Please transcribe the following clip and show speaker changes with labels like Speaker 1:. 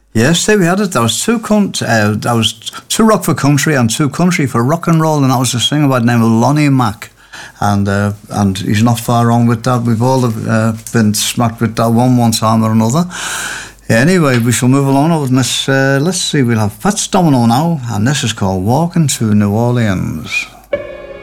Speaker 1: Yes, there we had it. There was two rock for country and two country for rock and roll, and that was a singer by the name of Lonnie Mack. And he's not far wrong with that. We've all been smacked with that one time or another. Anyway, we shall move along with Miss. Let's see, we'll have Fats Domino now, and this is called Walking to New Orleans.